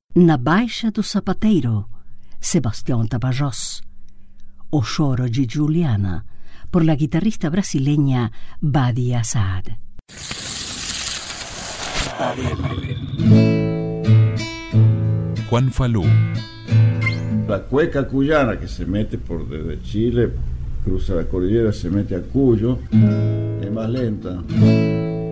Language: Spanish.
Na Baixa do Sapateiro, Sebastião Tapajós. O Choro de Juliana, por la guitarrista brasileña Badia Saad. Juan Falú. La cueca cuyana, que se mete por desde Chile, cruza la cordillera, se mete a Cuyo, es más lenta.